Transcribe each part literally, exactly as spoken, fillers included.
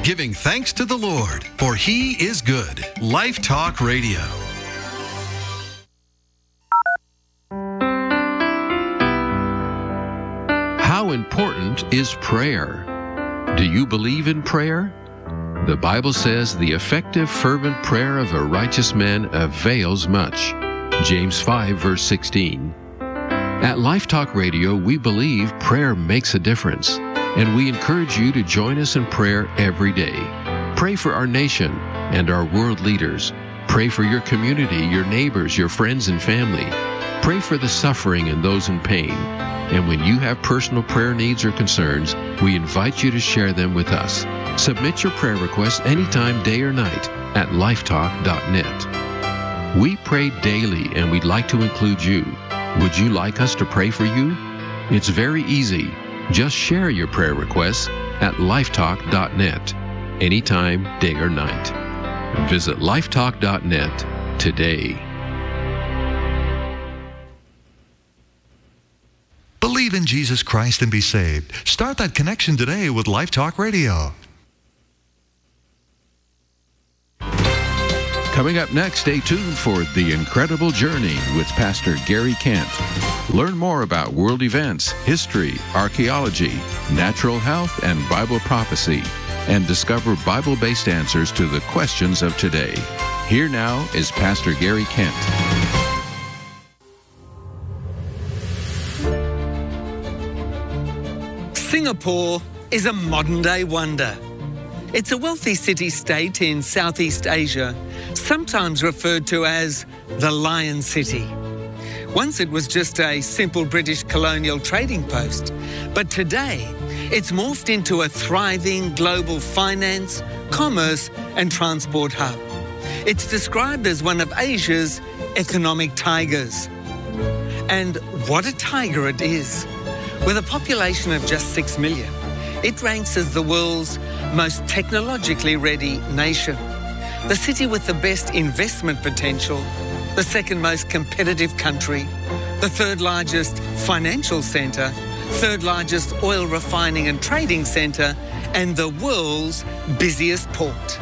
giving thanks to the Lord, for He is good. Life Talk Radio. How important is prayer? Do you believe in prayer? The Bible says the effective, fervent prayer of a righteous man avails much. James five, verse sixteen. At Life Talk Radio, we believe prayer makes a difference, and we encourage you to join us in prayer every day. Pray for our nation and our world leaders. Pray for your community, your neighbors, your friends and family. Pray for the suffering and those in pain. And when you have personal prayer needs or concerns, we invite you to share them with us. Submit your prayer requests anytime, day or night, at lifetalk dot net. We pray daily, and we'd like to include you. Would you like us to pray for you? It's very easy. Just share your prayer requests at lifetalk dot net, anytime, day or night. Visit lifetalk dot net today. Believe in Jesus Christ and be saved. Start that connection today with Life Talk Radio. Coming up next, stay tuned for The Incredible Journey with Pastor Gary Kent. Learn more about world events, history, archaeology, natural health, and Bible prophecy, and discover Bible-based answers to the questions of today. Here now is Pastor Gary Kent. Singapore is a modern-day wonder. It's a wealthy city-state in Southeast Asia, sometimes referred to as the Lion City. Once it was just a simple British colonial trading post, but today it's morphed into a thriving global finance, commerce and transport hub. It's described as one of Asia's economic tigers. And what a tiger it is! With a population of just six million, it ranks as the world's most technologically ready nation, the city with the best investment potential, the second most competitive country, the third largest financial centre, third largest oil refining and trading centre, and the world's busiest port.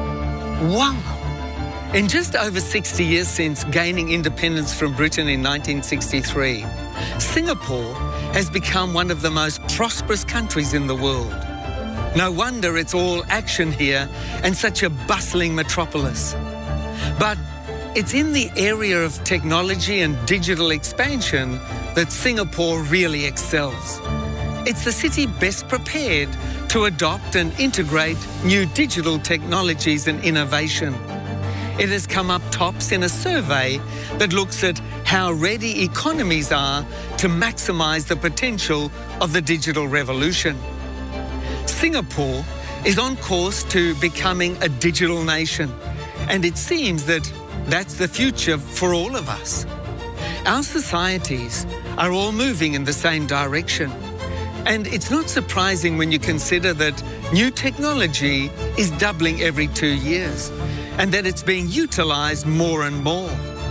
Wow! In just over sixty years since gaining independence from Britain in nineteen sixty-three, Singapore has become one of the most prosperous countries in the world. No wonder it's all action here and such a bustling metropolis. But it's in the area of technology and digital expansion that Singapore really excels. It's the city best prepared to adopt and integrate new digital technologies and innovation. It has come up tops in a survey that looks at how ready economies are to maximise the potential of the digital revolution. Singapore is on course to becoming a digital nation, and it seems that that's the future for all of us. Our societies are all moving in the same direction, and it's not surprising when you consider that new technology is doubling every two years, and that it's being utilised more and more.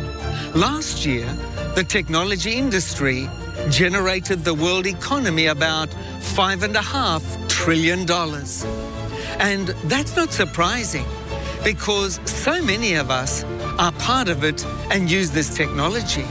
Last year, the technology industry generated the world economy about five and a half trillion dollars. And that's not surprising, because so many of us are part of it and use this technology.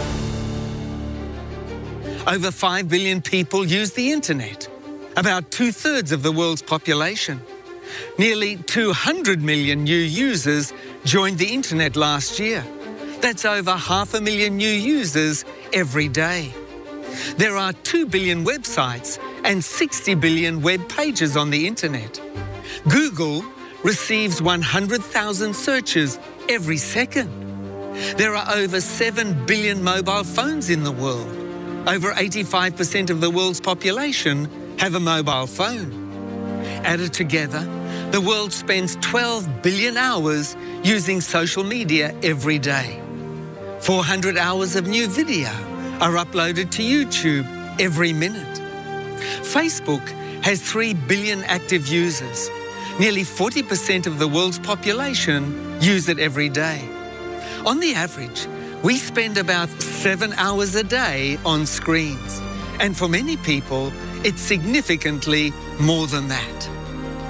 Over five billion people use the internet, about two-thirds of the world's population. Nearly two hundred million new users joined the internet last year. That's over half a million new users every day. There are two billion websites and sixty billion web pages on the internet. Google receives one hundred thousand searches every second. There are over seven billion mobile phones in the world. Over eighty-five percent of the world's population have a mobile phone. Added together, the world spends twelve billion hours using social media every day. four hundred hours of new video are uploaded to YouTube every minute. Facebook has three billion active users. Nearly forty percent of the world's population use it every day. On the average, we spend about seven hours a day on screens. And for many people, it's significantly more than that.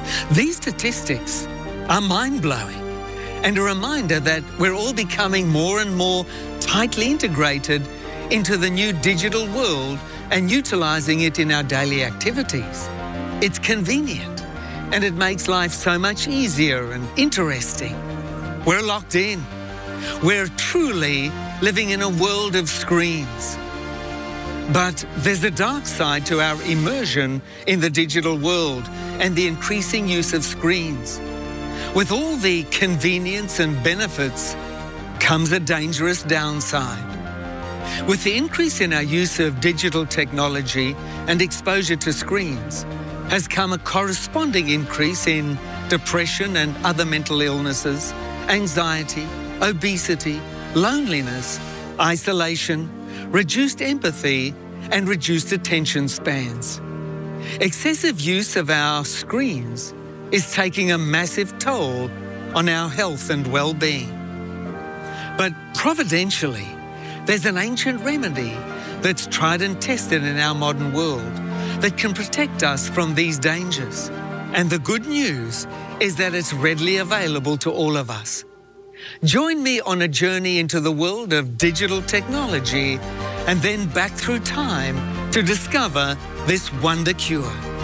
These statistics are mind-blowing and a reminder that we're all becoming more and more tightly integrated into the new digital world and utilizing it in our daily activities. It's convenient and it makes life so much easier and interesting. We're locked in. We're truly living in a world of screens. But there's a dark side to our immersion in the digital world and the increasing use of screens. With all the convenience and benefits comes a dangerous downside. With the increase in our use of digital technology and exposure to screens has come a corresponding increase in depression and other mental illnesses, anxiety, obesity, loneliness, isolation, reduced empathy, and reduced attention spans. Excessive use of our screens is taking a massive toll on our health and well-being. But providentially, there's an ancient remedy that's tried and tested in our modern world that can protect us from these dangers. And the good news is that it's readily available to all of us. Join me on a journey into the world of digital technology and then back through time to discover this wonder cure.